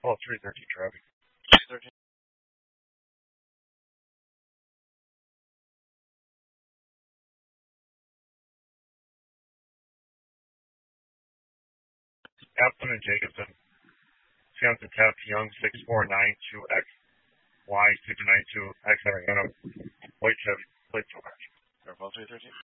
Oh, 313 traffic. 313. Apton and Jacobson. Samson Tap Young 6492X. Y692X Ariana. White Chevy. Plate 4. Airfall 313.